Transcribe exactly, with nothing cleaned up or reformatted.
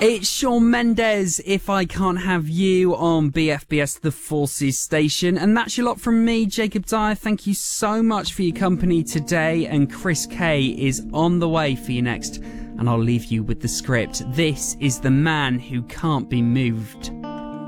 It's Shawn Mendes, If I Can't Have You, on B F B S The Forces Station. And that's your lot from me, Jacob Dyer. Thank you so much for your company today. And Chris Kay is on the way for you next. And I'll leave you with the script. This is The Man Who Can't Be Moved.